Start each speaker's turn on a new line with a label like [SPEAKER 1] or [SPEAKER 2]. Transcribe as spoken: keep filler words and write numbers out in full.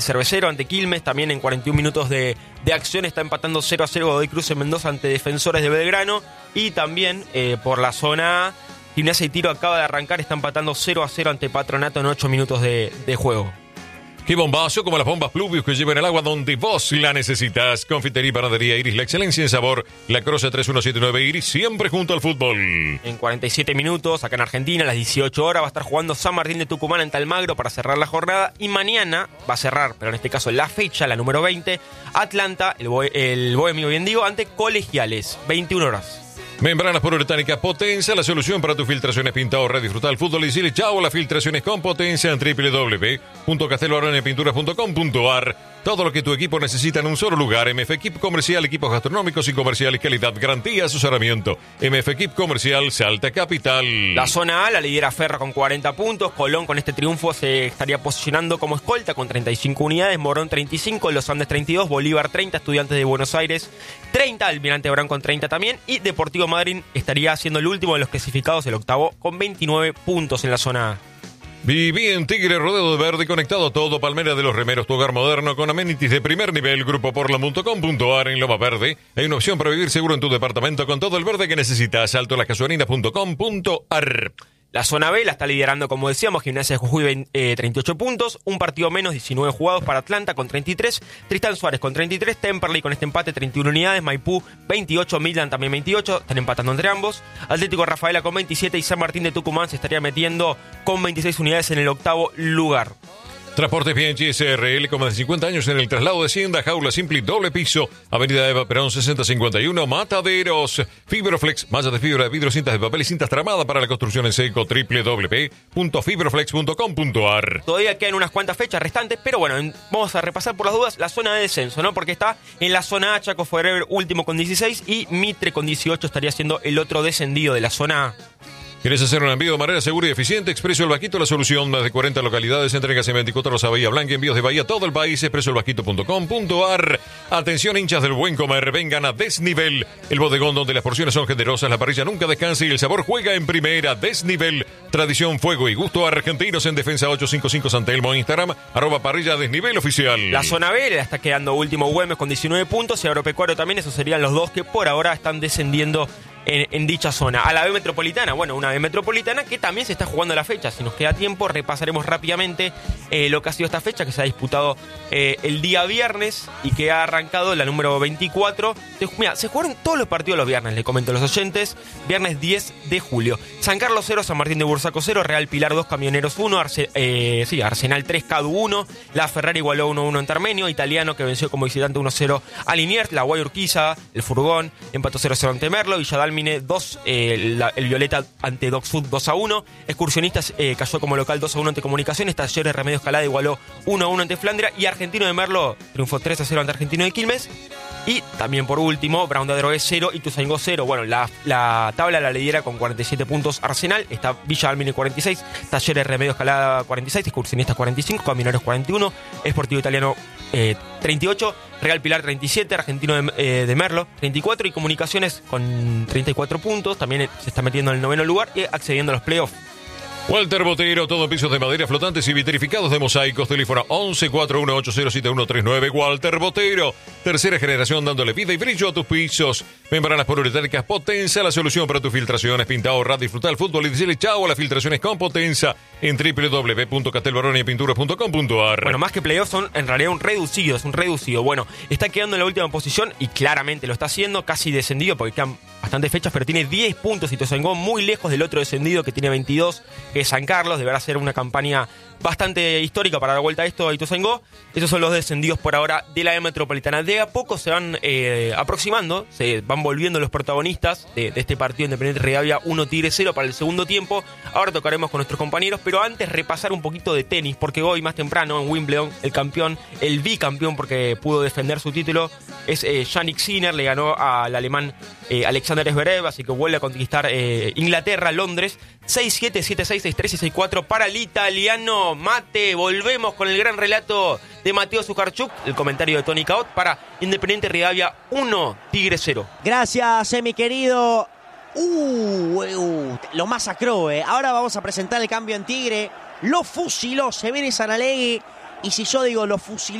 [SPEAKER 1] Cervecero ante Quilmes, también en cuarenta y un minutos de, de acción está empatando cero a cero Godoy Cruz en Mendoza ante Defensores de Belgrano. Y también eh, por la zona A, Gimnasia y Tiro acaba de arrancar, está empatando cero a cero ante Patronato en ocho minutos de, de juego.
[SPEAKER 2] ¡Qué bombazo! Como las bombas Pluvius que llevan el agua donde vos la necesitas. Confitería y panadería Iris, la excelencia en sabor. La Croce tres uno siete nueve Iris, siempre junto al fútbol.
[SPEAKER 1] En cuarenta y siete minutos, acá en Argentina, a las dieciocho horas, va a estar jugando San Martín de Tucumán ante Almagro para cerrar la jornada. Y mañana va a cerrar, pero en este caso la fecha, la número veinte, Atlanta, el, Bo- el Bohemio, bien digo, ante Colegiales, veintiuna horas.
[SPEAKER 2] Membranas Poliuretánicas Potenza, la solución para tus filtraciones. Pinta, ahorra, disfruta el fútbol y decirle chao a las filtraciones con potencia en doble u doble u doble u punto casteloaranepinturas punto com punto a r. Todo lo que tu equipo necesita en un solo lugar. M F Equip Comercial, equipos gastronómicos y comerciales, calidad, garantía, asesoramiento. M F Equip Comercial, Salta Capital.
[SPEAKER 1] La zona A la lidera Ferro con cuarenta puntos. Colón con este triunfo se estaría posicionando como escolta con treinta y cinco unidades. Morón treinta y cinco, Los Andes treinta y dos, Bolívar treinta, Estudiantes de Buenos Aires treinta, Almirante Brown con treinta también. Y Deportivo Madryn estaría siendo el último de los clasificados, el octavo, con veintinueve puntos en la zona A.
[SPEAKER 2] Viví en Tigre, rodeado de verde, conectado a todo. Palmera de los Remeros, tu hogar moderno con amenities de primer nivel. Grupo portland punto com punto a r. En Loma Verde hay una opción para vivir seguro en tu departamento con todo el verde que necesitas. alto las casuarinas punto com punto a r.
[SPEAKER 1] La zona B la está liderando, como decíamos, Gimnasia de Jujuy veinte, eh, treinta y ocho puntos, un partido menos, diecinueve jugados para Atlanta con treinta y tres, Tristán Suárez con treinta y tres, Temperley con este empate treinta y una unidades, Maipú veintiocho, Midland también veintiocho, están empatando entre ambos, Atlético Rafaela con veintisiete y San Martín de Tucumán se estaría metiendo con veintiséis unidades en el octavo lugar.
[SPEAKER 2] Transportes Bianchi S R L, con más de cincuenta años en el traslado de Hacienda, jaula simple y doble piso, Avenida Eva Perón sesenta cincuenta y uno, Mataderos. Fibroflex, malla de fibra de vidrio, cintas de papel y cintas tramadas para la construcción en seco, doble u doble u doble u punto fibroflex punto com punto a r.
[SPEAKER 1] Todavía quedan unas cuantas fechas restantes, pero bueno, en- vamos a repasar por las dudas la zona de descenso, ¿no? Porque está en la zona A, Chaco Forever último con dieciséis y Mitre con dieciocho estaría siendo el otro descendido de la zona A.
[SPEAKER 2] ¿Quieres hacer un envío de manera segura y eficiente? Expreso El Vaquito, la solución. Más de cuarenta localidades, entregas en veinticuatro horas a Bahía Blanca, envíos de Bahía a todo el país. expreso el vaquito punto com punto a r. Atención, hinchas del buen comer, vengan a Desnivel, el bodegón donde las porciones son generosas, la parrilla nunca descansa y el sabor juega en primera. Desnivel, tradición, fuego y gusto argentinos. En Defensa ochocientos cincuenta y cinco San Telmo, Instagram, arroba parrilla Desnivel oficial.
[SPEAKER 1] La zona B la está quedando último Güemes con diecinueve puntos y Agropecuario también. Esos serían los dos que por ahora están descendiendo en, en dicha zona. A la B Metropolitana, bueno, una B Metropolitana que también se está jugando la fecha. Si nos queda tiempo, repasaremos rápidamente eh, lo que ha sido esta fecha, que se ha disputado eh, el día viernes y que ha arrancado la número veinticuatro. Se, mira, se jugaron todos los partidos los viernes, le comento a los oyentes. Viernes diez de julio. San Carlos cero, San Martín de Bursaco cero, Real Pilar dos, Camioneros uno, Arce, eh, sí, Arsenal tres, Cadu uno, La Ferrari igualó uno a uno ante Armenio, Italiano que venció como visitante uno cero a Liniers, La Guay Urquiza, el Furgón, empató cero cero ante Merlo, Villadalmine dos, eh, la, el Violeta ante Docsud dos a uno, Excursionistas eh, cayó como local dos a uno ante Comunicaciones, Talleres Remedio Escalada igualó uno a uno ante Flandria y Argentino de Merlo triunfó tres a cero ante Argentino de Quilmes. Y también por último, Brown de Adrogué cero y Ituzaingó cero. Bueno, la, la tabla la lidera con cuarenta y siete puntos Arsenal, está Villa Almine cuarenta y seis, Talleres Remedio Escalada cuarenta y seis, Excursionistas cuarenta y cinco, Camioneros cuarenta y uno, Sportivo Italiano eh, treinta y ocho, Real Pilar treinta y siete, Argentino de, eh, de Merlo treinta y cuatro y Comunicaciones con treinta y cuatro puntos, también se está metiendo en el noveno lugar y accediendo a los playoffs.
[SPEAKER 2] Walter Botero, todo en pisos de madera flotantes y vitrificados de mosaicos. Teléfono once, cuatro uno ocho cero, siete uno tres nueve. Walter Botero, tercera generación dándole vida y brillo a tus pisos. Membranas poliuretánicas Potenza, la solución para tus filtraciones. Pinta, ahorrar, disfrutar el fútbol y decirle chao a las filtraciones con Potenza en doble u doble u doble u punto castelbaronipinturas punto com punto a r.
[SPEAKER 1] Bueno, más que playoffs son en realidad un reducido, es un reducido. Bueno, está quedando en la última posición y claramente lo está haciendo, casi descendido porque quedan bastantes fechas, pero tiene diez puntos y Ituzaingó muy lejos del otro descendido que tiene veintidós, que es San Carlos. Deberá ser una campaña bastante histórica para dar vuelta a esto a Ituzaingó. Esos son los descendidos por ahora de la E Metropolitana. De a poco se van eh, aproximando, se van volviendo los protagonistas de, de este partido Independiente Rivadavia uno Tigre cero para el segundo tiempo. Ahora tocaremos con nuestros compañeros, pero antes repasar un poquito de tenis, porque hoy más temprano en Wimbledon el campeón, el bicampeón porque pudo defender su título, es eh, Jannik Sinner, le ganó al alemán eh, Alexander Zverev, así que vuelve a conquistar eh, Inglaterra, Londres, seis siete, siete seis, seis tres y seis cuatro para el italiano. Mate, volvemos con el gran relato de Mateo Zuccarchuk, el comentario de Tony Caot para Independiente Rivadavia uno Tigre cero.
[SPEAKER 3] Gracias, eh, mi querido. Uh, uh, lo masacró, eh. Ahora vamos a presentar el cambio en Tigre. Lo fusiló Severi Sanalegui. Y si yo digo lo fusiló